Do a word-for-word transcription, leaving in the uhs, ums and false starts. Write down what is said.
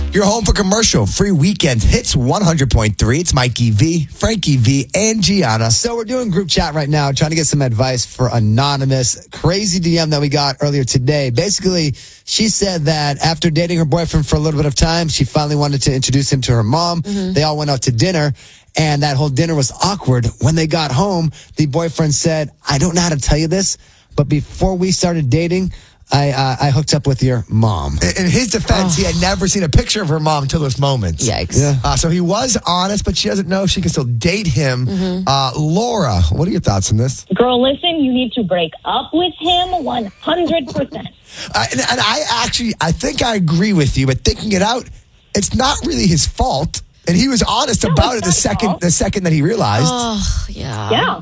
You're home for commercial free weekend hits one hundred point three. It's Mikey V, Frankie V, and Gianna. So we're doing group chat right now, trying to get some advice for Anonymous. Crazy D M that we got earlier today. Basically, she said that after dating her boyfriend for a little bit of time, she finally wanted to introduce him to her mom. Mm-hmm. They all went out to dinner, and that whole dinner was awkward. When they got home, the boyfriend said, I don't know how to tell you this, but before we started dating, I uh, I hooked up with your mom. In his defense, oh. he had never seen a picture of her mom until those moments. Yikes. Yeah. Uh, so he was honest, but she doesn't know if she can still date him. Mm-hmm. Uh, Laura, what are your thoughts on this? Girl, listen, you need to break up with him one hundred percent. Uh, and, and I actually, I think I agree with you, but thinking it out, it's not really his fault. And he was honest no, about it the second, fault. the second that he realized. Oh, yeah. Yeah.